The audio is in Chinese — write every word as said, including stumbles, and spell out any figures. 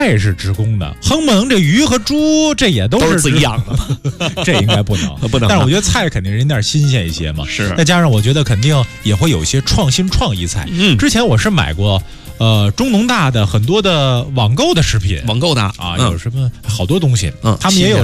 菜是职工的，哼不能这鱼和猪这也都是都是自己养的吗？ 这应该不能， 不能。 但是我觉得菜肯定人点新鲜一些嘛， 是。 再加上我觉得肯定也会有一些创新创意菜。 嗯， 之前我是买过。呃，中农大的很多的网购的食品， 网购的啊，有什么好多东西， 嗯， 他们也有。